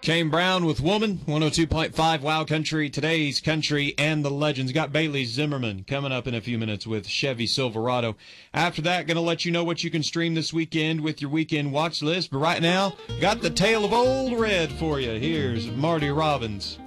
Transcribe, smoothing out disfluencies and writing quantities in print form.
Kane Brown with Woman, 102.5 Wow Country, today's country and the legends. Got Bailey Zimmerman coming up in a few minutes with Chevy Silverado. After that, going to let you know what you can stream this weekend with your weekend watch list. But right now, got the Tale of Old Red for you. Here's Marty Robbins.